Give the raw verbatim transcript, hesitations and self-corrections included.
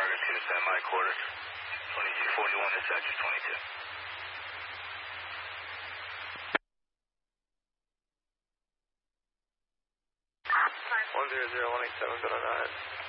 Garden, to the my quarters. twenty G forty-one, dispatch is twenty-two. one zero zero one eight seven, go to nine.